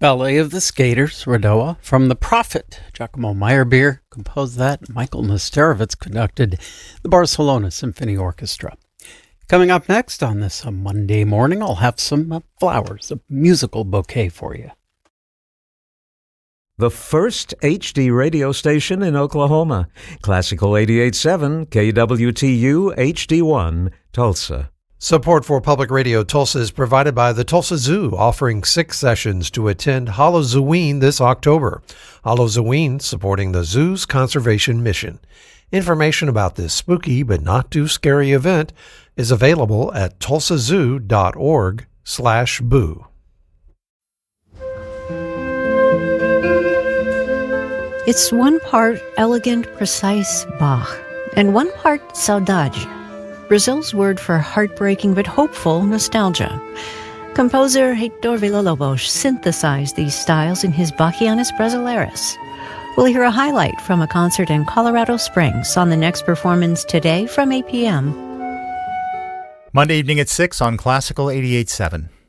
Ballet of the Skaters, Radowa, from The Prophet. Giacomo Meyerbeer composed that. Michael Nesterovitz conducted the Barcelona Symphony Orchestra. Coming up next on this Monday morning, I'll have some flowers, a musical bouquet for you. The first HD radio station in Oklahoma. Classical 88.7 KWTU HD1, Tulsa. Support for Public Radio Tulsa is provided by the Tulsa Zoo, offering 6 sessions to attend Halloween this October. Halloween supporting the zoo's conservation mission. Information about this spooky but not too scary event is available at tulsazoo.org/boo. It's one part elegant, precise Bach and one part saudade, Brazil's word for heartbreaking but hopeful nostalgia. Composer Heitor Villa-Lobos synthesized these styles in his Bachianas Brasileiras. We'll hear a highlight from a concert in Colorado Springs on the next performance today from 8 p.m. Monday evening at 6 on Classical 88.7.